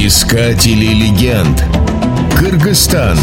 Искатели легенд. Кыргызстан.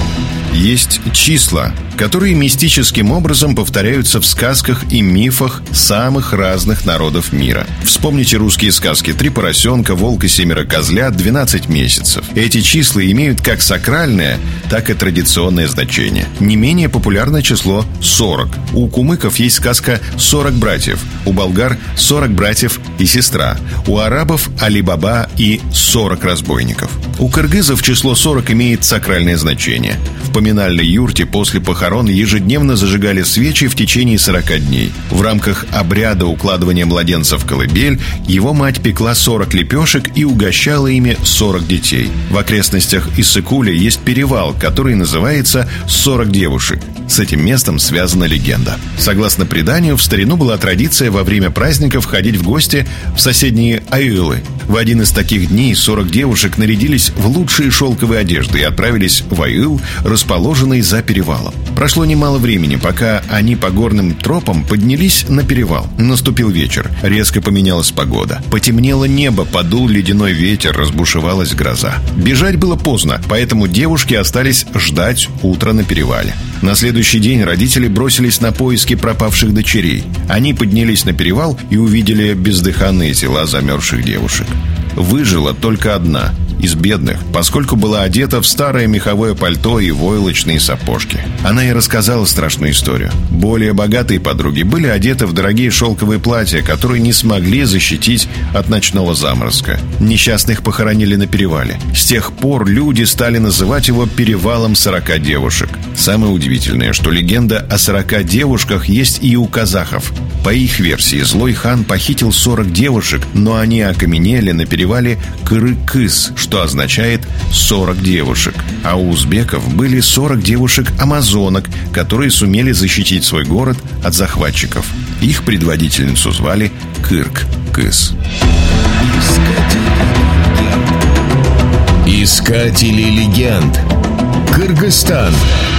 Есть числа, которые мистическим образом повторяются в сказках и мифах самых разных народов мира. Вспомните русские сказки: 3 поросенка, волк и 7 козлят, 12 месяцев. Эти числа имеют как сакральное, так и традиционное значение. Не менее популярное число 40. У кумыков есть сказка «40 братьев», у болгар 40 братьев и сестра, у арабов Али-Баба и 40 разбойников. У кыргызов число 40 имеет сакральное значение. В поминальной юрте после похорон ежедневно зажигали свечи в течение 40 дней. В рамках обряда укладывания младенца в колыбель его мать пекла 40 лепешек и угощала ими 40 детей. В окрестностях Иссык-Куля есть перевал, который называется «40 девушек». С этим местом связана легенда. Согласно преданию, в старину была традиция во время праздников ходить в гости в соседние аилы. В один из таких дней 40 девушек нарядились в лучшие шелковые одежды и отправились в аил, расположенный за перевалом. Прошло немало времени, пока они по горным тропам поднялись на перевал. Наступил вечер. Резко поменялась погода. Потемнело небо, подул ледяной ветер, разбушевалась гроза. Бежать было поздно, поэтому девушки остались ждать утра на перевале. На следующий день родители бросились на поиски пропавших дочерей. Они поднялись на перевал и увидели бездыханные тела замерзших девушек. Выжила только одна из бедных, поскольку была одета в старое меховое пальто и войлочные сапожки. Она и рассказала страшную историю. Более богатые подруги были одеты в дорогие шелковые платья, которые не смогли защитить от ночного заморозка. Несчастных похоронили на перевале. С тех пор люди стали называть его «перевалом 40 девушек». Самое удивительное, что легенда о 40 девушках есть и у казахов. По их версии, злой хан похитил 40 девушек, но они окаменели на перевале Кыры-Кыз, что означает 40 девушек. А у узбеков были 40 девушек-амазонок, которые сумели защитить свой город от захватчиков. Их предводительницу звали Кырк-Кыз. Искатели легенд. Кыргызстан.